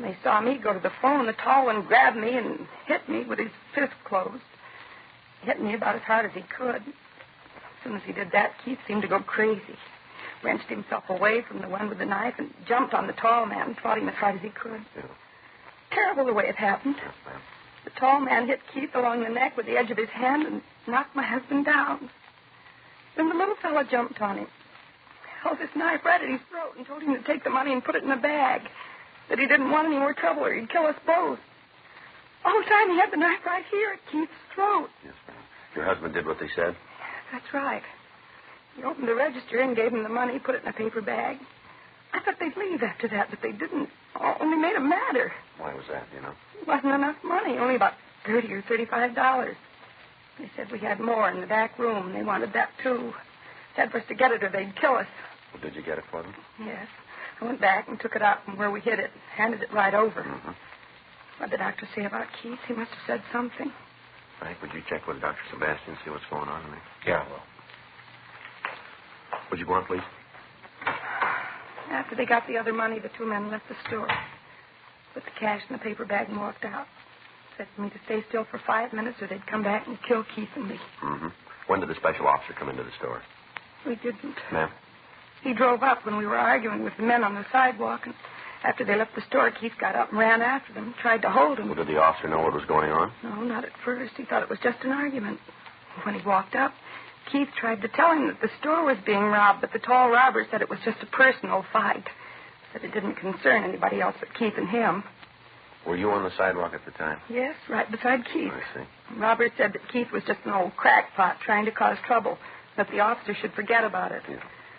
When they saw me go to the phone, the tall one grabbed me and hit me with his fist closed. He hit me about as hard as he could. As soon as he did that, Keith seemed to go crazy. Wrenched himself away from the one with the knife and jumped on the tall man and fought him as hard as he could. Yeah. Terrible the way it happened. Yes, ma'am. The tall man hit Keith along the neck with the edge of his hand and knocked my husband down. Then the little fellow jumped on him, held his knife right at his throat and told him to take the money and put it in a bag, that he didn't want any more trouble or he'd kill us both. All the time he had the knife right here at Keith's throat. Yes, ma'am. Your husband did what they said? That's right. He opened the register and gave him the money, put it in a paper bag. I thought they'd leave after that, but they didn't. Only made it madder. Why was that, you know? It wasn't enough money, only about $30 or $35. They said we had more in the back room, and they wanted that, too. Said for us to get it or they'd kill us. Well, did you get it for them? Yes. I went back and took it out from where we hid it, handed it right over. Mm-hmm. What'd the doctor say about Keith? He must have said something. Frank, would you check with Dr. Sebastian, see what's going on in there? Yeah, well. Would you go on, please? After they got the other money, the two men left the store. Put the cash in the paper bag and walked out. Said for me to stay still for 5 minutes or they'd come back and kill Keith and me. Mm-hmm. When did the special officer come into the store? We didn't. Ma'am? He drove up when we were arguing with the men on the sidewalk, and after they left the store, Keith got up and ran after them, tried to hold him. Well, did the officer know what was going on? No, not at first. He thought it was just an argument. When he walked up, Keith tried to tell him that the store was being robbed, but the tall robber said it was just a personal fight. Said it didn't concern anybody else but Keith and him. Were you on the sidewalk at the time? Yes, right beside Keith. I see. Robert said that Keith was just an old crackpot trying to cause trouble, that the officer should forget about it. Yeah.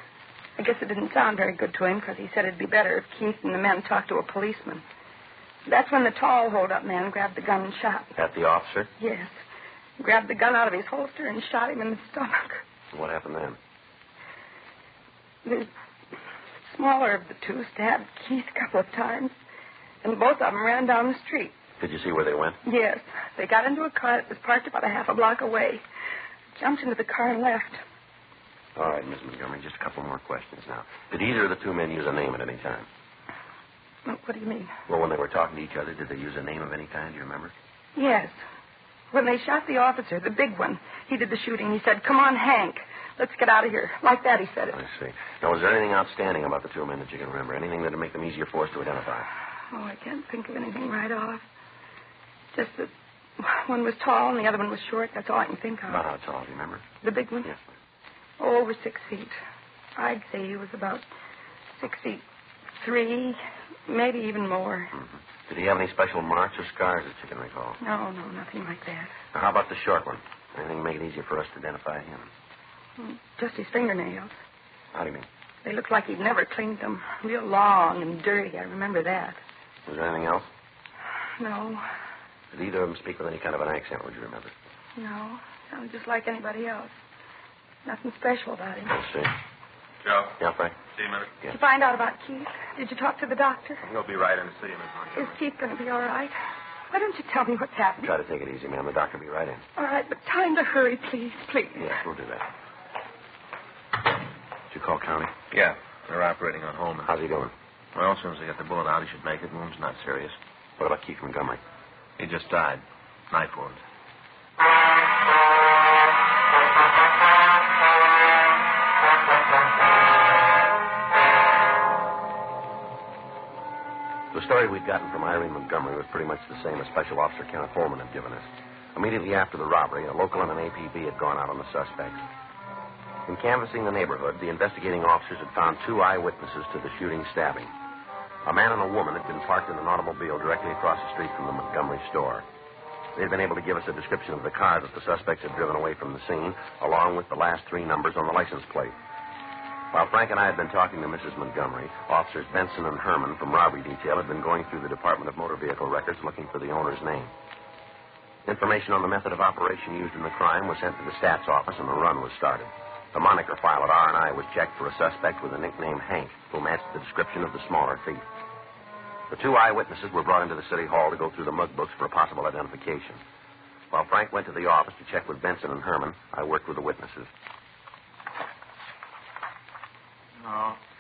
I guess it didn't sound very good to him because he said it'd be better if Keith and the men talked to a policeman. That's when the tall hold-up man grabbed the gun and shot. At the officer? Yes. Grabbed the gun out of his holster and shot him in the stomach. What happened then? The smaller of the two stabbed Keith a couple of times, and both of them ran down the street. Did you see where they went? Yes. They got into a car that was parked about a half a block away, jumped into the car and left. All right, Miss Montgomery, just a couple more questions now. Did either of the two men use a name at any time? What do you mean? Well, when they were talking to each other, did they use a name of any kind? Do you remember? Yes. When they shot the officer, the big one, he did the shooting. He said, "Come on, Hank. Let's get out of here." Like that, he said it. I see. Now, was there anything outstanding about the two men that you can remember? Anything that would make them easier for us to identify? Oh, I can't think of anything right off. Just that one was tall and the other one was short. That's all I can think of. About how tall, do you remember? The big one? Yes, ma'am. Oh, over 6 feet. I'd say he was about 6'3", maybe even more. Mm-hmm. Did he have any special marks or scars that you can recall? No, nothing like that. Now, how about the short one? Anything to make it easier for us to identify him? Just his fingernails. How do you mean? They looked like he'd never cleaned them. Real long and dirty. I remember that. Was there anything else? No. Did either of them speak with any kind of an accent, would you remember? No. Sounded just like anybody else. Nothing special about him. I see. Joe? Yeah, Frank? See you a minute. Yeah. Did you find out about Keith? Did you talk to the doctor? He'll be right in to see you, Miss Is Montgomery. Keith going to be all right? Why don't you tell me what's happened? Try to take it easy, ma'am. The doctor will be right in. All right, but tell him to hurry, please, please. Yes, we'll do that. Did you call county? Yeah, they're operating on Holman. How's he doing? Well, as soon as they get the bullet out, he should make it. Wound's not serious. What about Keith Montgomery? He just died. Knife wound. The story we'd gotten from Irene Montgomery was pretty much the same as Special Officer Kenneth Holman had given us. Immediately after the robbery, a local and an APB had gone out on the suspects. In canvassing the neighborhood, the investigating officers had found two eyewitnesses to the shooting stabbing. A man and a woman had been parked in an automobile directly across the street from the Montgomery store. They had been able to give us a description of the car that the suspects had driven away from the scene, along with the last three numbers on the license plate. While Frank and I had been talking to Mrs. Montgomery, Officers Benson and Herman from Robbery Detail had been going through the Department of Motor Vehicle Records looking for the owner's name. Information on the method of operation used in the crime was sent to the stats office, and the run was started. The moniker file at R&I was checked for a suspect with the nickname Hank, who matched the description of the smaller thief. The two eyewitnesses were brought into the city hall to go through the mug books for a possible identification. While Frank went to the office to check with Benson and Herman, I worked with the witnesses. No,